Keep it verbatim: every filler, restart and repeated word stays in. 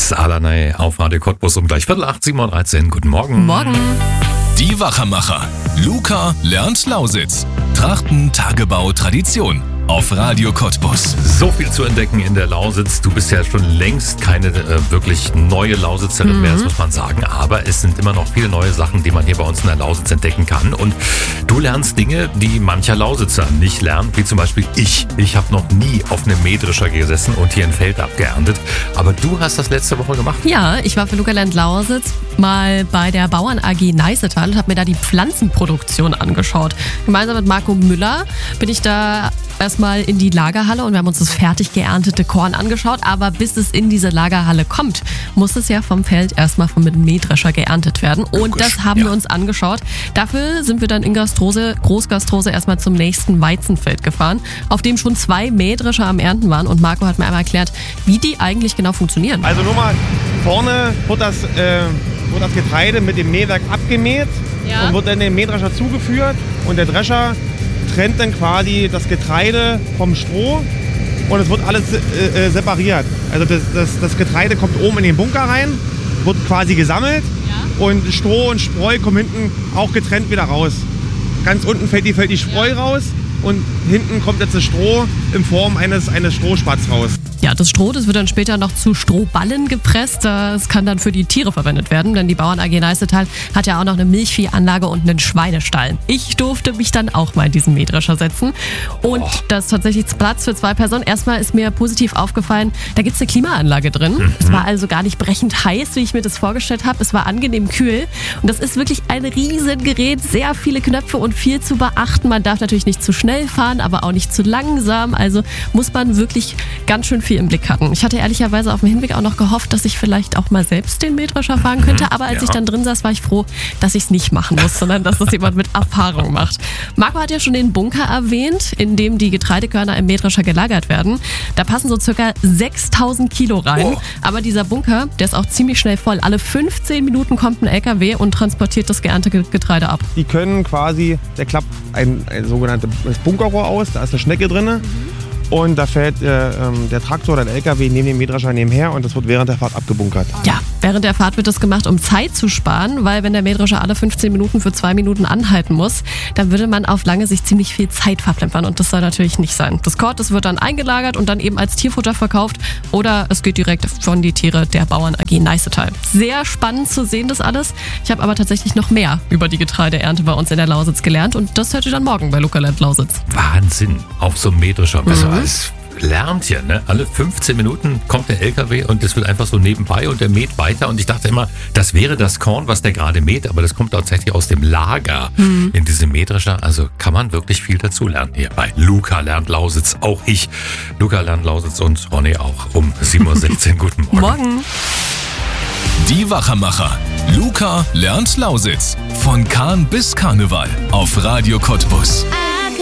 Lausitz, Alanay auf Radio Cottbus um gleich Viertel acht, sieben Uhr dreizehn. Guten Morgen. Morgen. Die Wachermacher. Luca lernt Lausitz. Trachten, Tagebau, Tradition. Auf Radio Cottbus. So viel zu entdecken in der Lausitz. Du bist ja schon längst keine äh, wirklich neue Lausitzerin mhm. mehr, das muss man sagen. Aber es sind immer noch viele neue Sachen, die man hier bei uns in der Lausitz entdecken kann. Und du lernst Dinge, die mancher Lausitzer nicht lernt, wie zum Beispiel ich. Ich habe noch nie auf einem Mähdrescher gesessen und hier ein Feld abgeerntet. Aber du hast das letzte Woche gemacht. Ja, ich war für Luca lernt Lausitz mal bei der Bauern A G Neißetal und habe mir da die Pflanzenproduktion angeschaut. Gemeinsam mit Marco Müller bin ich da erstmal in die Lagerhalle und wir haben uns das fertig geerntete Korn angeschaut. Aber bis es in diese Lagerhalle kommt, muss es ja vom Feld erstmal mit dem Mähdrescher geerntet werden. Und Logisch, das haben ja. wir uns angeschaut. Dafür sind wir dann in Gastrose, Großgastrose erstmal zum nächsten Weizenfeld gefahren, auf dem schon zwei Mähdrescher am Ernten waren. Und Marco hat mir einmal erklärt, wie die eigentlich genau funktionieren. Also nur mal, vorne wird das, äh, wird das Getreide mit dem Mähwerk abgemäht Ja. und wird dann dem Mähdrescher zugeführt. Und der Drescher trennt dann quasi das Getreide vom Stroh und es wird alles äh, äh, separiert. Also das, das, das Getreide kommt oben in den Bunker rein, wird quasi gesammelt Ja. und Stroh und Spreu kommen hinten auch getrennt wieder raus. Ganz unten fällt die, fällt die Spreu raus und hinten kommt jetzt das Stroh in Form eines, eines Strohspatz raus. Ja, das Stroh, das wird dann später noch zu Strohballen gepresst. Das kann dann für die Tiere verwendet werden, denn die Bauern A G Neißetal hat ja auch noch eine Milchviehanlage und einen Schweinestall. Ich durfte mich dann auch mal in diesen Mähdrescher setzen und oh. das ist tatsächlich Platz für zwei Personen. Erstmal ist mir positiv aufgefallen, da gibt es eine Klimaanlage drin. Mhm. Es war also gar nicht brechend heiß, wie ich mir das vorgestellt habe. Es war angenehm kühl und das ist wirklich ein riesen Gerät, sehr viele Knöpfe und viel zu beachten. Man darf natürlich nicht zu schnell fahren, aber auch nicht zu langsam. Also muss man wirklich ganz schön viel im Blick hatten. Ich hatte ehrlicherweise auf dem Hinweg auch noch gehofft, dass ich vielleicht auch mal selbst den Mähdrescher fahren könnte, aber als ja. ich dann drin saß, war ich froh, dass ich es nicht machen muss, sondern dass das jemand mit Erfahrung macht. Marco hat ja schon den Bunker erwähnt, in dem die Getreidekörner im Mähdrescher gelagert werden. Da passen so circa sechstausend Kilo rein, oh. aber dieser Bunker, der ist auch ziemlich schnell voll. Alle fünfzehn Minuten kommt ein L K W und transportiert das geerntete Getreide ab. Die können quasi, der klappt ein, ein sogenanntes Bunkerrohr aus, da ist eine Schnecke drin. Mhm. Und da fährt äh, ähm, der Traktor oder der L K W neben dem Mähdrescher nebenher und das wird während der Fahrt abgebunkert. Ja, während der Fahrt wird das gemacht, um Zeit zu sparen, weil wenn der Mähdrescher alle fünfzehn Minuten für zwei Minuten anhalten muss, dann würde man auf lange Sicht ziemlich viel Zeit verplempern und das soll natürlich nicht sein. Das Korn, das wird dann eingelagert und dann eben als Tierfutter verkauft oder es geht direkt von die Tiere der Bauern A G Neißetal. Sehr spannend zu sehen das alles. Ich habe aber tatsächlich noch mehr über die Getreideernte bei uns in der Lausitz gelernt und das hört ihr dann morgen bei Luca lernt Lausitz. Wahnsinn, auf so einem Mähdrescher. Besser Mhm. als lernt hier, ne? Alle fünfzehn Minuten kommt der L K W und das wird einfach so nebenbei und der mäht weiter und ich dachte immer, das wäre das Korn, was der gerade mäht, aber das kommt tatsächlich aus dem Lager mhm. in diesem Mähdrescher. Also kann man wirklich viel dazu lernen hier bei Luca lernt Lausitz. Auch ich, Luca lernt Lausitz und Ronny auch um sieben Uhr sechzehn. Guten Morgen. Morgen. Die Wachermacher. Luca lernt Lausitz. Von Kahn bis Karneval. Auf Radio Cottbus.